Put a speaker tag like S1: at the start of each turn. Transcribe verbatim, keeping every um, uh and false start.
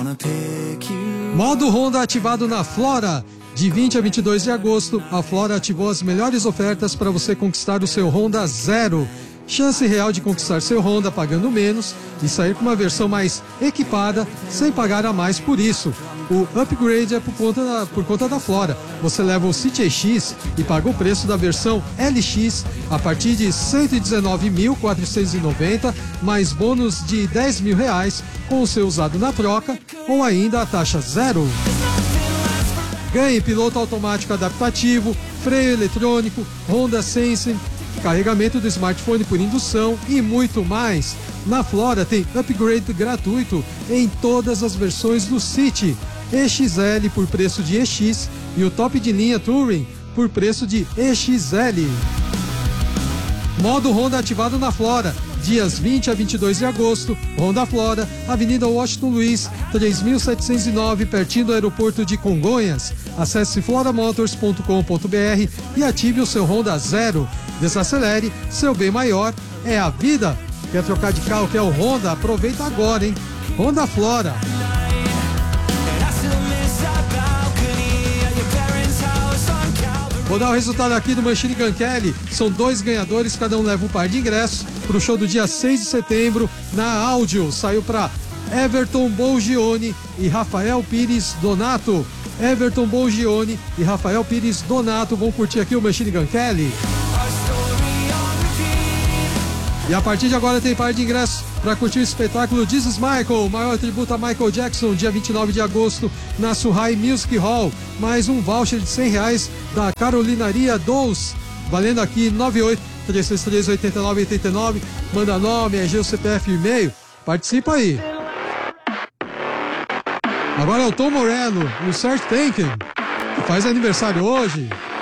S1: Modo Honda ativado na Flora. De vinte a vinte e dois de agosto, a Flora ativou as melhores ofertas para você conquistar o seu Honda Zero. Chance real de conquistar seu Honda pagando menos e sair com uma versão mais equipada sem pagar a mais por isso. O upgrade é por conta da, por conta da Flora. Você leva o City E X e paga o preço da versão L X a partir de cento e dezenove mil quatrocentos e noventa reais, mais bônus de dez mil reais com o seu usado na troca ou ainda a taxa zero. Ganhe piloto automático adaptativo, freio eletrônico, Honda Sensing, carregamento do smartphone por indução e muito mais. Na Flora tem upgrade gratuito em todas as versões do City, E X L por preço de E X e o top de linha Touring por preço de E X L. Modo Honda ativado na Flora. Dias vinte a vinte e dois de agosto, Honda Flora, Avenida Washington Luiz, três mil setecentos e nove, pertinho do aeroporto de Congonhas. Acesse floramotors ponto com ponto br e ative o seu Honda Zero. Desacelere, seu bem maior é a vida. Quer trocar de carro, quer o Honda? Aproveita agora, hein? Honda Flora. Vou dar o resultado aqui do Machine Gun Kelly. São dois ganhadores, cada um leva um par de ingressos para o show do dia seis de setembro na Áudio. Saiu para Everton Bolgione e Rafael Pires Donato. Everton Bolgione e Rafael Pires Donato vão curtir aqui o Machine Gun Kelly. E a partir de agora tem par de ingressos para curtir o espetáculo This is Michael, maior tributo a Michael Jackson, dia vinte e nove de agosto, na Surrai Music Hall. Mais um voucher de cem reais da Carolinaria Dous, valendo aqui nove oito três três três oito nove oito nove. Manda nome, R G, o C P F e e-mail. Participa aí. Agora é o Tom Morello, o Search Thinking, que faz aniversário hoje.